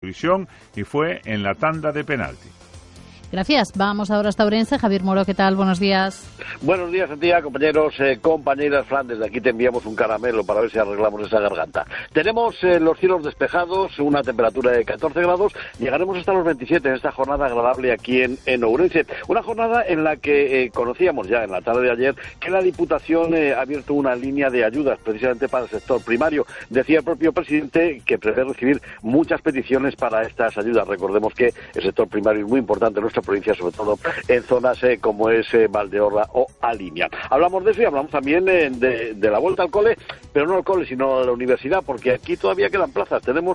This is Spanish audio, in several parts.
prisión y fue en la tanda de penalti. Gracias. Vamos ahora hasta Ourense. Javier Moro, ¿qué tal? Buenos días. Buenos días, Santiago, compañeros, compañeras. Fran, desde aquí te enviamos un caramelo para ver si arreglamos esa garganta. Tenemos los cielos despejados, una temperatura de 14 grados. Llegaremos hasta los 27 en esta jornada agradable aquí en Ourense. Una jornada en la que conocíamos ya en la tarde de ayer que la Diputación ha abierto una línea de ayudas precisamente para el sector primario. Decía el propio presidente que prevé recibir muchas peticiones para estas ayudas. Recordemos que el sector primario es muy importante en nuestra provincia, sobre todo en zonas como es Valdeorra o Alimia. Hablamos de eso y hablamos también de la vuelta al cole, pero no al cole, sino a la universidad, porque aquí todavía quedan plazas. Tenemos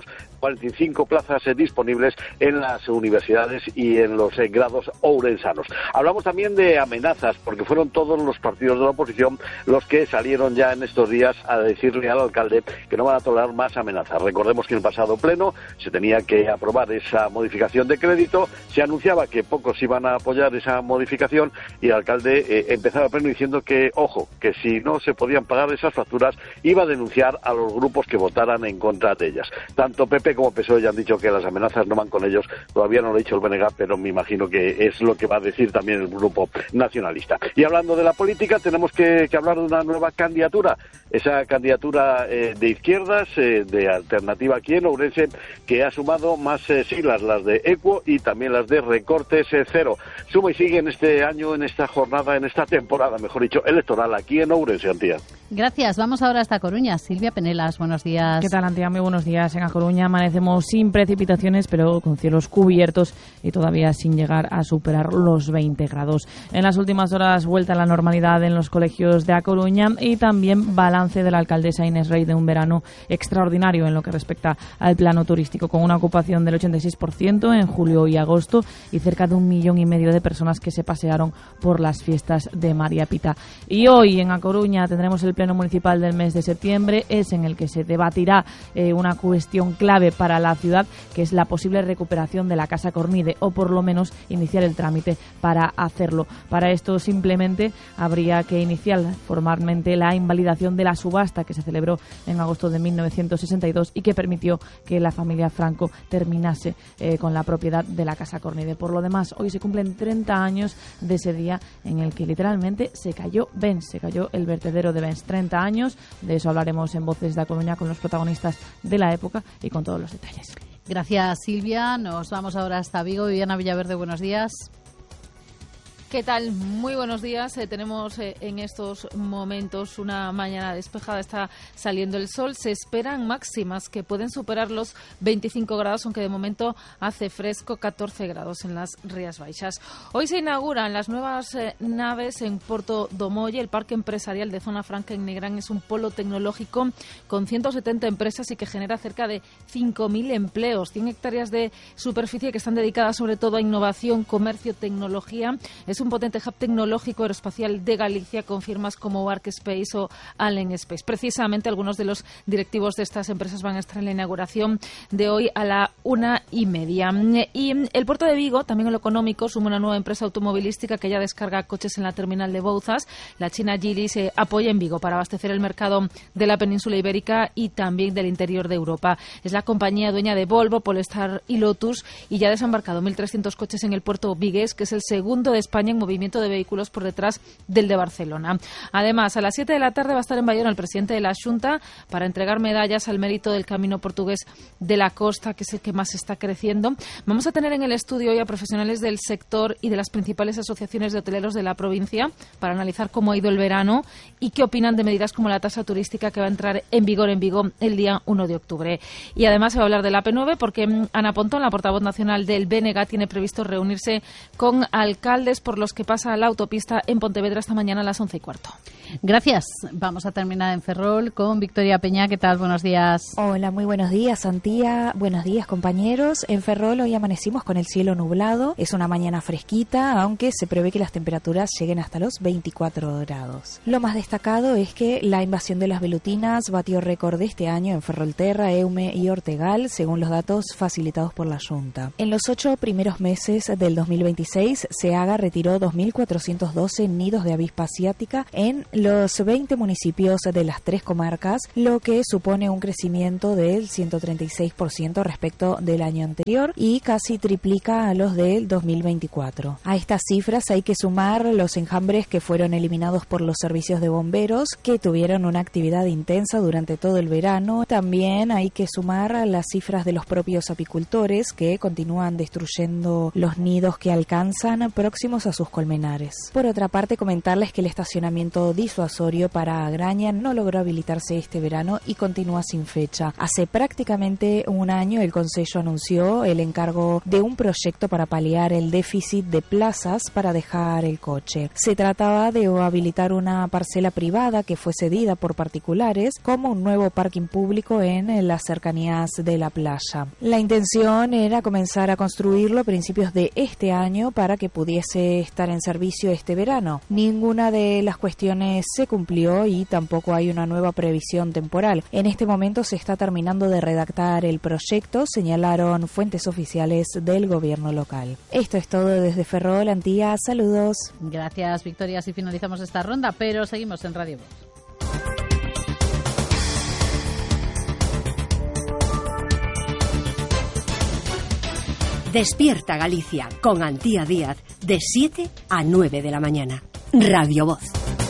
45 plazas disponibles en las universidades y en los grados ourensanos. Hablamos también de amenazas, porque fueron todos los partidos de la oposición los que salieron ya en estos días a decirle al alcalde que no van a tolerar más amenazas. Recordemos que en el pasado pleno se tenía que aprobar esa modificación de crédito, se anunciaba que pocos iban a apoyar esa modificación y el alcalde empezaba el pleno diciendo que, ojo, que si no se podían pagar esas facturas iba a denunciar a los grupos que votaran en contra de ellas. Tanto PP como PSOE ya han dicho que las amenazas no van con ellos, todavía no lo ha dicho el BNG, pero me imagino que es lo que va a decir también el grupo nacionalista. Y hablando de la política, tenemos que hablar de una nueva candidatura, esa candidatura de izquierdas, de alternativa aquí en Ourense, que ha sumado más siglas, las de ECUO y también las de Recortes Cero. Suma y sigue en este año, en esta jornada, en esta temporada, mejor dicho, electoral aquí en Ourense, Antía. Gracias. Vamos ahora hasta Coruña. Silvia Penelas, buenos días. ¿Qué tal, Antía? Muy buenos días. En A Coruña amanecemos sin precipitaciones, pero con cielos cubiertos y todavía sin llegar a superar los 20 grados. En las últimas horas, vuelta a la normalidad en los colegios de A Coruña y también balance de la alcaldesa Inés Rey de un verano extraordinario en lo que respecta al plano turístico, con una ocupación del 86% en julio y agosto y cerca de 1,5 millones de personas que se pasearon por las fiestas de María Pita. Y hoy en A Coruña tendremos el pleno municipal del mes de septiembre, es en el que se debatirá una cuestión clave para la ciudad, que es la posible recuperación de la Casa Cornide, o por lo menos iniciar el trámite para hacerlo. Para esto simplemente habría que iniciar formalmente la invalidación de la subasta que se celebró en agosto de 1962 y que permitió que la familia Franco terminase con la propiedad de la Casa Cornide. Por lo demás, hoy se cumplen 30 años de ese día en el que literalmente se cayó el vertedero de Benz. 30 años, de eso hablaremos en Voces de A Coruña con los protagonistas de la época y con todos los detalles. Gracias, Silvia. Nos vamos ahora hasta Vigo. Viviana Villaverde, buenos días. ¿Qué tal? Muy buenos días. Tenemos en estos momentos una mañana despejada, está saliendo el sol. Se esperan máximas que pueden superar los 25 grados, aunque de momento hace fresco, 14 grados en las Rías Baixas. Hoy se inauguran las nuevas naves en Porto do Molle. El parque empresarial de Zona Franca en Negrán es un polo tecnológico con 170 empresas y que genera cerca de 5.000 empleos. 100 hectáreas de superficie que están dedicadas sobre todo a innovación, comercio, tecnología. Es un potente hub tecnológico aeroespacial de Galicia con firmas como Arcspace o Allen Space. Precisamente algunos de los directivos de estas empresas van a estar en la inauguración de hoy a la 1:30. Y el puerto de Vigo, también en lo económico, suma una nueva empresa automovilística que ya descarga coches en la terminal de Bouzas. La china Geely se apoya en Vigo para abastecer el mercado de la península ibérica y también del interior de Europa. Es la compañía dueña de Volvo, Polestar y Lotus y ya ha desembarcado 1.300 coches en el puerto vigués, que es el segundo de España en movimiento de vehículos por detrás del de Barcelona. Además, a las 7 de la tarde va a estar en Bayona el presidente de la Xunta para entregar medallas al mérito del camino portugués de la costa, que es el que más está creciendo. Vamos a tener en el estudio hoy a profesionales del sector y de las principales asociaciones de hoteleros de la provincia para analizar cómo ha ido el verano y qué opinan de medidas como la tasa turística que va a entrar en vigor en Vigo el día 1 de octubre. Y además se va a hablar de la AP9 porque Ana Pontón, la portavoz nacional del BNG, tiene previsto reunirse con alcaldes por los que pasa la autopista en Pontevedra esta mañana a las 11:15. Gracias. Vamos a terminar en Ferrol con Victoria Peña. ¿Qué tal? Buenos días. Hola, muy buenos días, Antía. Buenos días, compañeros. En Ferrol hoy amanecimos con el cielo nublado. Es una mañana fresquita, aunque se prevé que las temperaturas lleguen hasta los 24 grados. Lo más destacado es que la invasión de las velutinas batió récord de este año en Ferrolterra, Eume y Ortegal, según los datos facilitados por la Xunta. En los 8 primeros meses del 2026, SEAGA retiró 2.412 nidos de avispa asiática en los 20 municipios de las 3 comarcas, lo que supone un crecimiento del 136% respecto del año anterior y casi triplica a los del 2024. A estas cifras hay que sumar los enjambres que fueron eliminados por los servicios de bomberos, que tuvieron una actividad intensa durante todo el verano. También hay que sumar las cifras de los propios apicultores, que continúan destruyendo los nidos que alcanzan próximos a sus colmenares. Por otra parte, comentarles que el estacionamiento disuasorio para Agraña no logró habilitarse este verano y continúa sin fecha. Hace prácticamente un año el Concello anunció el encargo de un proyecto para paliar el déficit de plazas para dejar el coche. Se trataba de habilitar una parcela privada que fue cedida por particulares como un nuevo parking público en las cercanías de la playa. La intención era comenzar a construirlo a principios de este año para que pudiese estar en servicio este verano. Ninguna de las cuestiones se cumplió y tampoco hay una nueva previsión temporal. En este momento se está terminando de redactar el proyecto, señalaron fuentes oficiales del gobierno local. Esto es todo desde Ferrol, Antía. Saludos. Gracias, Victoria. Así finalizamos esta ronda, pero seguimos en Radio Voz. Despierta Galicia con Antía Díaz de 7 a 9 de la mañana. Radio Voz.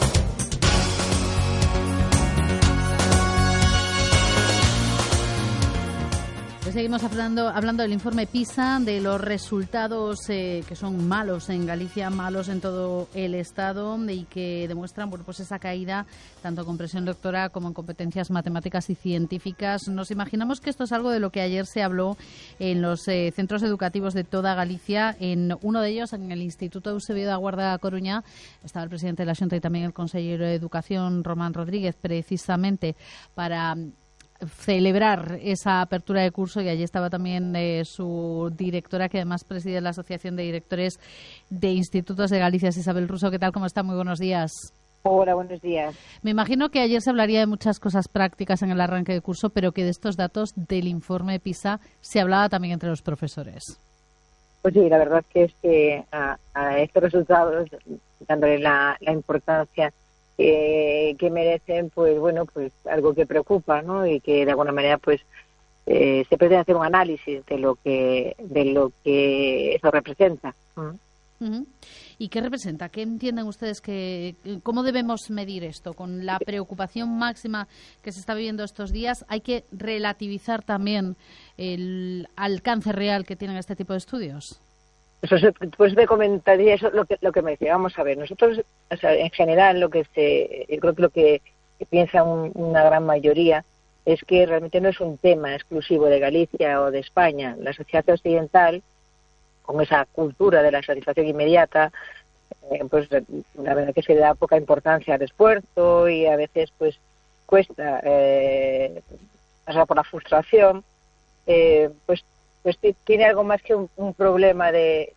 Seguimos hablando del informe PISA, de los resultados que son malos en Galicia, malos en todo el Estado y que demuestran pues esa caída tanto en comprensión lectora como en competencias matemáticas y científicas. Nos imaginamos que esto es algo de lo que ayer se habló en los centros educativos de toda Galicia. En uno de ellos, en el Instituto Eusebio da Guarda Coruña, estaba el presidente de la Xunta y también el consejero de Educación, Román Rodríguez, precisamente para celebrar esa apertura de curso, y allí estaba también su directora, que además preside la Asociación de Directores de Institutos de Galicia, Isabel Russo. ¿Qué tal? ¿Cómo está? Muy buenos días. Hola, buenos días. Me imagino que ayer se hablaría de muchas cosas prácticas en el arranque de curso, pero que de estos datos del informe PISA se hablaba también entre los profesores. Pues sí, la verdad que es que a estos resultados, dándole la importancia que merecen, pues bueno, pues algo que preocupa, ¿no? Y que de alguna manera pues se pretende hacer un análisis de lo que eso representa. Uh-huh. ¿Y qué representa? ¿Qué entienden ustedes cómo debemos medir esto? Con la preocupación máxima que se está viviendo estos días, ¿hay que relativizar también el alcance real que tienen este tipo de estudios? Pues me comentaría eso, lo que me decía. Vamos a ver, nosotros, o sea, en general, yo creo que lo que piensa una gran mayoría es que realmente no es un tema exclusivo de Galicia o de España. La sociedad occidental, con esa cultura de la satisfacción inmediata, pues la verdad que se le da poca importancia al esfuerzo y a veces pues cuesta pasar por la frustración, pues tiene algo más que un problema de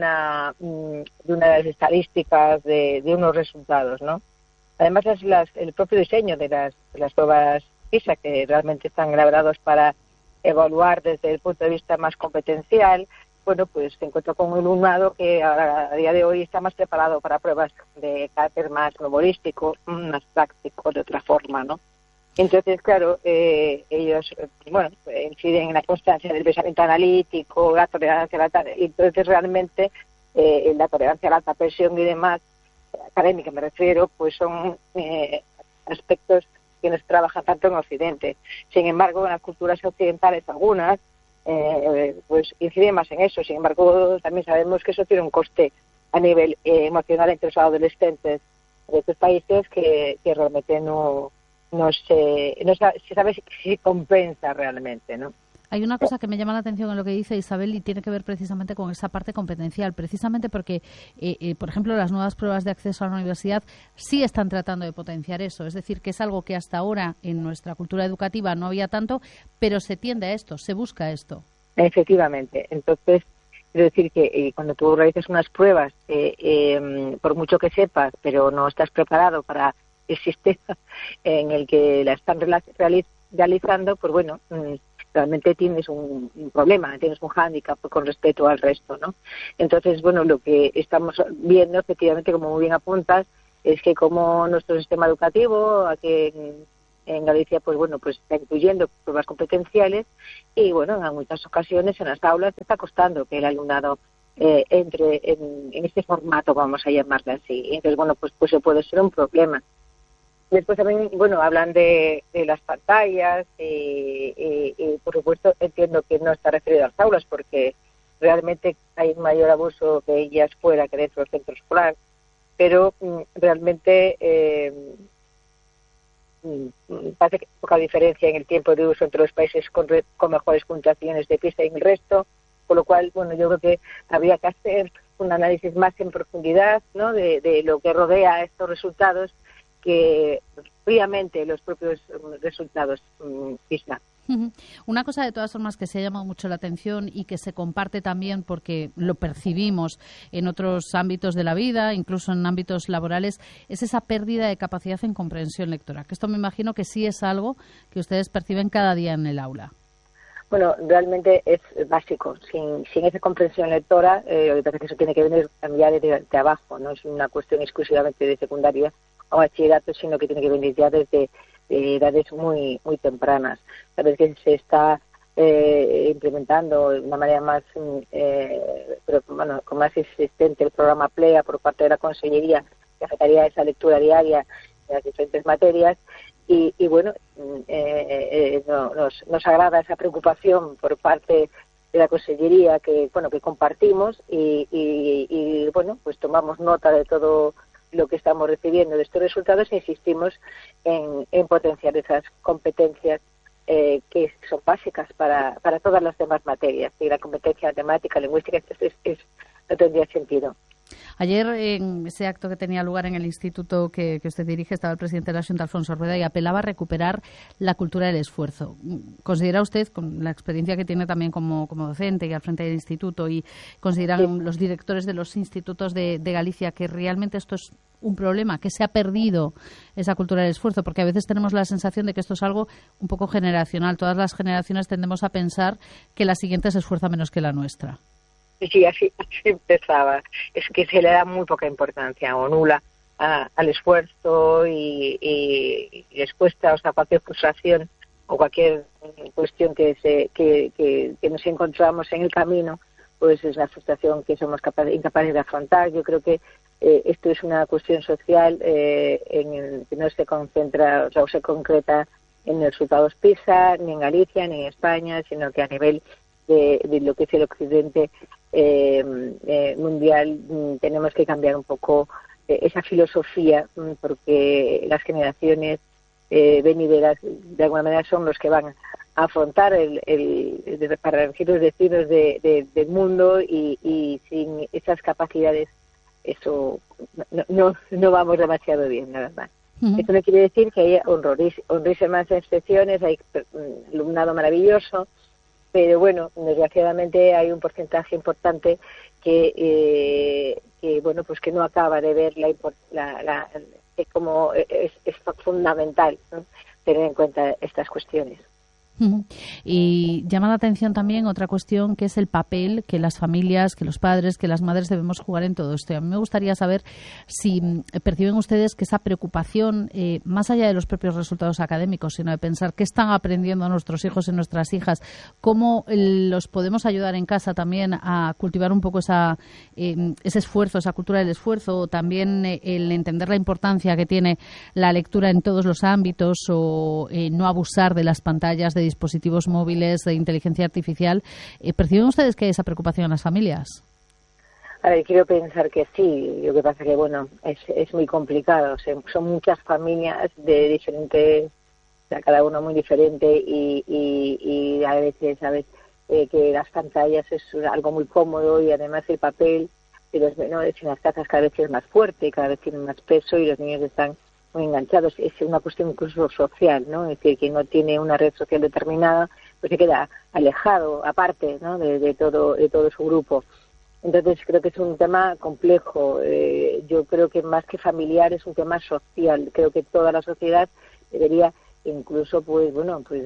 unas estadísticas, de unos resultados, ¿no? Además, el propio diseño de las pruebas PISA, que realmente están elaborados para evaluar desde el punto de vista más competencial, bueno, pues se encuentra con un alumnado que a día de hoy está más preparado para pruebas de carácter más memorístico, más práctico, de otra forma, ¿no? Entonces, claro, ellos, bueno, inciden en la constancia del pensamiento analítico, la tolerancia a la alta, y entonces realmente la tolerancia a la alta presión y demás, académica me refiero, pues son aspectos que no se trabajan tanto en Occidente. Sin embargo, en las culturas occidentales, algunas, pues inciden más en eso. Sin embargo, también sabemos que eso tiene un coste a nivel emocional entre los adolescentes de estos países que realmente no se sabe si compensa realmente, ¿no? Hay una cosa que me llama la atención en lo que dice Isabel y tiene que ver precisamente con esa parte competencial, precisamente porque, por ejemplo, las nuevas pruebas de acceso a la universidad sí están tratando de potenciar eso. Es decir, que es algo que hasta ahora en nuestra cultura educativa no había tanto, pero se tiende a esto, se busca esto. Efectivamente. Entonces, quiero decir que cuando tú realizas unas pruebas, por mucho que sepas, pero no estás preparado para el sistema en el que la están realizando, pues bueno, realmente tienes un problema, tienes un hándicap con respecto al resto, ¿no? Entonces, bueno, lo que estamos viendo, efectivamente, como muy bien apuntas, es que como nuestro sistema educativo aquí en Galicia, pues bueno, pues está incluyendo pruebas competenciales y bueno, en muchas ocasiones en las aulas está costando que el alumnado entre en este formato, vamos a llamarlo así. Entonces, bueno, pues eso puede ser un problema. Después también, bueno, hablan de las pantallas y por supuesto entiendo que no está referido a las aulas porque realmente hay un mayor abuso de ellas fuera que dentro del centro escolar, pero realmente parece que hay poca diferencia en el tiempo de uso entre los países con mejores puntuaciones de PISA y el resto, por lo cual, bueno, yo creo que habría que hacer un análisis más en profundidad, ¿no?, de lo que rodea a estos resultados que fríamente los propios resultados PISA. Una cosa de todas formas que se ha llamado mucho la atención y que se comparte también porque lo percibimos en otros ámbitos de la vida, incluso en ámbitos laborales, es esa pérdida de capacidad en comprensión lectora, que esto me imagino que sí es algo que ustedes perciben cada día en el aula. Bueno, realmente es básico. Sin esa comprensión lectora, lo que pasa es que eso tiene que venir ya de abajo, no es una cuestión exclusivamente de secundaria o bachillerato, sino que tiene que venir ya desde edades muy muy tempranas. Sabes que se está implementando de una manera más, pero bueno, con más insistente el programa PLEA por parte de la Consellería, que afectaría esa lectura diaria de las diferentes materias. Y bueno, nos agrada esa preocupación por parte de la Consellería que compartimos y bueno, pues tomamos nota de todo lo que estamos recibiendo de estos resultados e insistimos en potenciar esas competencias que son básicas para todas las demás materias. Y la competencia matemática, lingüística, no tendría sentido. Ayer, en ese acto que tenía lugar en el instituto que usted dirige, estaba el presidente de la Xunta, Alfonso Rueda, y apelaba a recuperar la cultura del esfuerzo. ¿Considera usted, con la experiencia que tiene también como docente y al frente del instituto, y consideran los directores de los institutos de Galicia que realmente esto es un problema, que se ha perdido esa cultura del esfuerzo? Porque a veces tenemos la sensación de que esto es algo un poco generacional. Todas las generaciones tendemos a pensar que la siguiente se esfuerza menos que la nuestra. Sí, así empezaba. Es que se le da muy poca importancia o nula al esfuerzo y les cuesta, o sea, cualquier frustración o cualquier cuestión que nos encontramos en el camino, pues es una frustración que somos incapaces de afrontar. Yo creo que esto es una cuestión social que no se concentra, o sea, o se concreta en los resultados PISA, ni en Galicia, ni en España, sino que a nivel de lo que es el occidente mundial, tenemos que cambiar un poco esa filosofía, porque las generaciones venideras de alguna manera son los que van a afrontar para regir los destinos del mundo y sin esas capacidades eso no vamos demasiado bien, la verdad. Esto no quiere decir que haya honrísimas excepciones, hay alumnado maravilloso, pero bueno, desgraciadamente hay un porcentaje importante que bueno, pues que no acaba de ver como es fundamental, ¿no?, tener en cuenta estas cuestiones. Y llama la atención también otra cuestión, que es el papel que las familias, que los padres, que las madres debemos jugar en todo esto. Y a mí me gustaría saber si perciben ustedes que esa preocupación, más allá de los propios resultados académicos, sino de pensar qué están aprendiendo nuestros hijos y nuestras hijas, cómo los podemos ayudar en casa también a cultivar un poco ese esfuerzo, esa cultura del esfuerzo, o también el entender la importancia que tiene la lectura en todos los ámbitos, o no abusar de las pantallas, de dispositivos móviles, de inteligencia artificial. ¿Perciben ustedes que hay esa preocupación en las familias? A ver, quiero pensar que sí. Lo que pasa que, bueno, es muy complicado. Son muchas familias de diferentes, o sea, cada uno muy diferente y a veces, ¿sabes?, que las pantallas es algo muy cómodo y además el papel de los menores en las casas cada vez es más fuerte, cada vez tienen más peso y los niños están muy enganchados. Es una cuestión incluso social, ¿no? Es decir, que no tiene una red social determinada, pues se queda alejado, aparte, ¿no?, de todo su grupo. Entonces creo que es un tema complejo. Yo creo que más que familiar es un tema social. Creo que toda la sociedad debería incluso, pues bueno, pues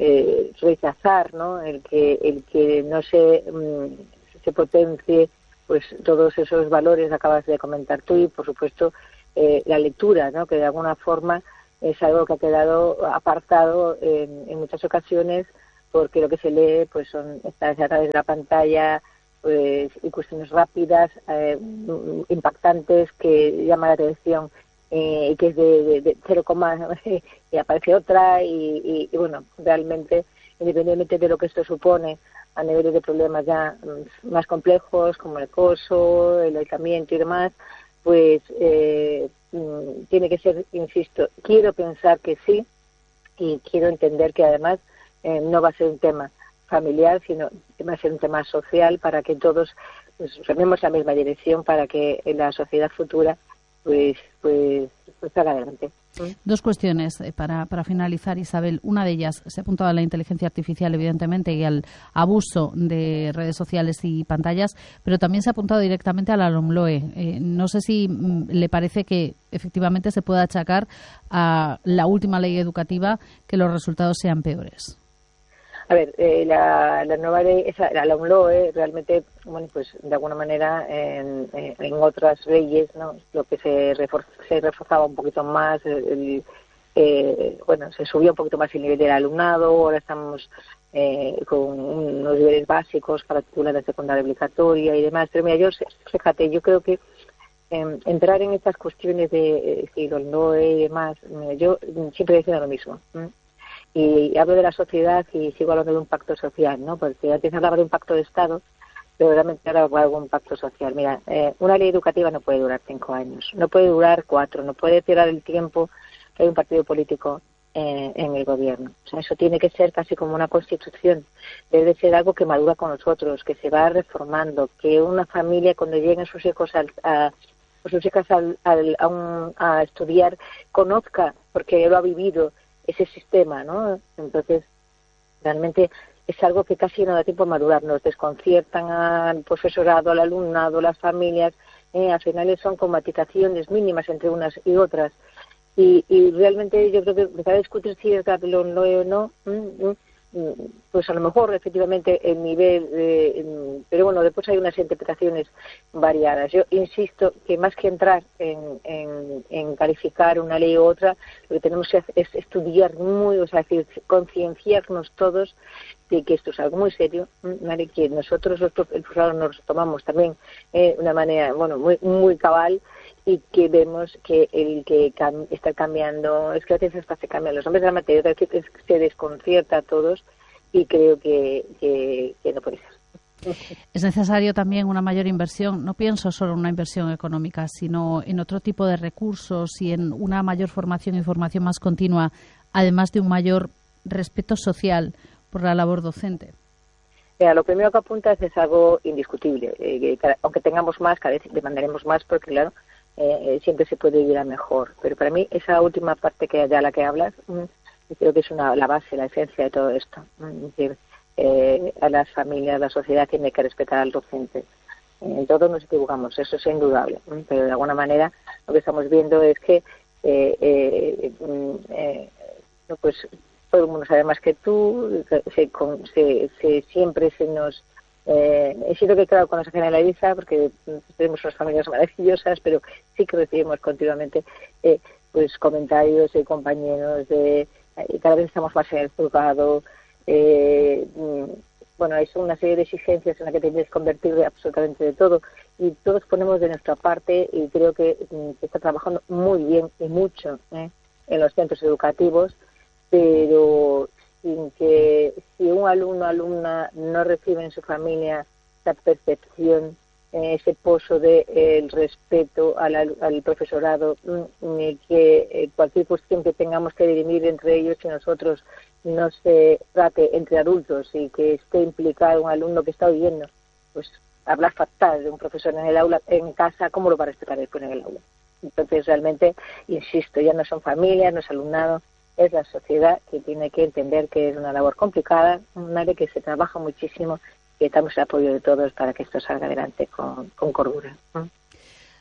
rechazar, ¿no?, el que no se potencie pues todos esos valores que acabas de comentar tú y, por supuesto, la lectura, ¿no? Que de alguna forma es algo que ha quedado apartado en muchas ocasiones, porque lo que se lee pues está a través de la pantalla, pues, y cuestiones rápidas, impactantes, que llaman la atención, y que es de 0, y aparece otra, y bueno, realmente, independientemente de lo que esto supone a niveles de problemas ya más complejos, como el acoso, el aislamiento y demás, pues tiene que ser, insisto, quiero pensar que sí, y quiero entender que además no va a ser un tema familiar, sino que va a ser un tema social, para que todos pues, rememos la misma dirección, para que la sociedad futura pues salga adelante. Dos cuestiones para finalizar, Isabel. Una de ellas se ha apuntado a la inteligencia artificial, evidentemente, y al abuso de redes sociales y pantallas, pero también se ha apuntado directamente a la LOMLOE. No sé si le parece que efectivamente se pueda achacar a la última ley educativa que los resultados sean peores. A ver, la nueva ley, la LOMLOE, realmente, bueno, pues de alguna manera en otras leyes, ¿no? Lo que se reforzaba un poquito más, bueno, se subió un poquito más el nivel del alumnado. Ahora estamos con unos niveles básicos para titular de secundaria obligatoria y demás. Pero mira, fíjate, yo creo que entrar en estas cuestiones de LOMLOE y demás, yo siempre decía lo mismo. Y hablo de la sociedad y sigo hablando de un pacto social, ¿no? Porque antes hablaba de un pacto de Estado, pero realmente ahora hago un pacto social. Mira, una ley educativa no puede durar 5 años, no puede durar 4, no puede tirar el tiempo que hay un partido político en el gobierno. O sea, eso tiene que ser casi como una constitución. Debe ser algo que madura con nosotros, que se va reformando, que una familia, cuando lleguen sus hijos a estudiar, conozca, porque lo ha vivido, ese sistema, ¿no? Entonces, realmente es algo que casi no da tiempo a madurar. Nos desconciertan al profesorado, al alumnado, las familias. Al final son combatizaciones mínimas entre unas y otras. Y realmente yo creo que empezar a discutir si es LOMLOE o no, pues a lo mejor efectivamente el nivel, pero bueno, después hay unas interpretaciones variadas. Yo insisto que más que entrar en calificar una ley u otra, lo que tenemos que hacer es estudiar concienciarnos todos de que esto es algo muy serio, ¿vale? Que nosotros el profesorado nos tomamos también de una manera, bueno, muy cabal, y que vemos que el que está cambiando, es que a veces hasta se cambian los nombres de la materia, otras veces se desconcierta a todos, y creo que no puede ser. Es necesario también una mayor inversión. No pienso solo en una inversión económica, sino en otro tipo de recursos y en una mayor formación y formación más continua, además de un mayor respeto social por la labor docente. Mira, lo primero que apuntas es algo indiscutible. Aunque tengamos más, cada vez demandaremos más, porque claro, siempre se puede ir a mejor. Pero para mí esa última parte de la que hablas, creo que es la base, la esencia de todo esto. Es decir, a las familias, a la sociedad tiene que respetar al docente. Todos nos equivocamos, eso es indudable, pero de alguna manera lo que estamos viendo es que pues todo el mundo sabe más que tú, siempre se nos... es cierto que claro, cuando se generaliza, porque tenemos unas familias maravillosas, pero sí que recibimos continuamente pues comentarios de compañeros, y cada vez estamos más en el juzgado. Bueno, hay una serie de exigencias en las que tienes que convertir absolutamente de todo, y todos ponemos de nuestra parte, y creo que se está trabajando muy bien y mucho en los centros educativos, pero sin que si un alumno o alumna no recibe en su familia esa percepción, ese pozo de respeto al profesorado, que cualquier cuestión que tengamos que dirimir entre ellos y nosotros no se trate entre adultos, y que esté implicado un alumno que está oyendo, pues hablar fatal de un profesor en el aula, en casa, ¿cómo lo va a respetar después en el aula? Entonces realmente, insisto, ya no son familias, no es alumnado, es la sociedad que tiene que entender que es una labor complicada, un área que se trabaja muchísimo, y estamos en apoyo de todos para que esto salga adelante con cordura.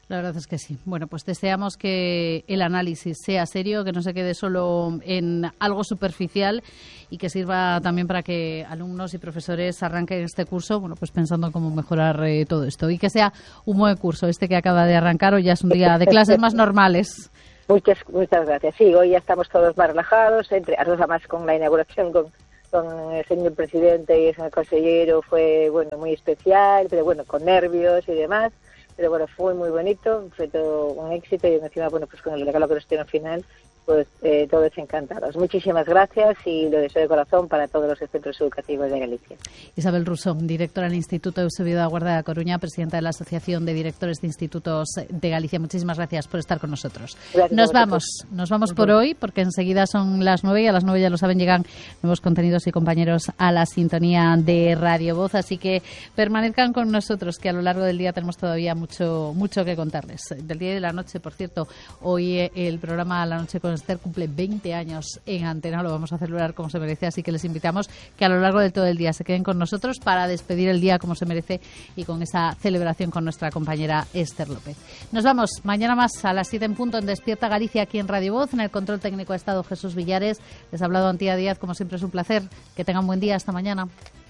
La verdad es que sí. Bueno, pues deseamos que el análisis sea serio, que no se quede solo en algo superficial y que sirva también para que alumnos y profesores arranquen este curso, bueno, pues pensando en cómo mejorar todo esto. Y que sea un buen curso este que acaba de arrancar, o ya es un día de clases más normales. Muchas gracias. Sí, hoy ya estamos todos más relajados, además con la inauguración con el señor presidente y el señor consejero fue, bueno, muy especial, pero bueno, con nervios y demás. Pero bueno, fue muy bonito, fue todo un éxito y encima, bueno, pues con el regalo que nos dieron final, pues todos encantados. Muchísimas gracias y lo deseo de corazón para todos los centros educativos de Galicia. Isabel Russo, directora del Instituto Eusebio da Guarda de Coruña, presidenta de la Asociación de Directores de Institutos de Galicia. Muchísimas gracias por estar con nosotros. Nos vamos por hoy, porque enseguida son las 9 y a las 9, ya lo saben, llegan nuevos contenidos y compañeros a la sintonía de Radio Voz, así que permanezcan con nosotros, que a lo largo del día tenemos todavía mucho que contarles. Del día y de la noche, por cierto, hoy el programa La Noche con Esther cumple 20 años en antena, lo vamos a celebrar como se merece, así que les invitamos que a lo largo de todo el día se queden con nosotros para despedir el día como se merece y con esa celebración con nuestra compañera Esther López. Nos vamos mañana más a las 7 en punto en Despierta Galicia, aquí en Radio Voz. En el control técnico ha estado Jesús Villares. Les ha hablado Antía Díaz, como siempre es un placer. Que tengan buen día, hasta mañana.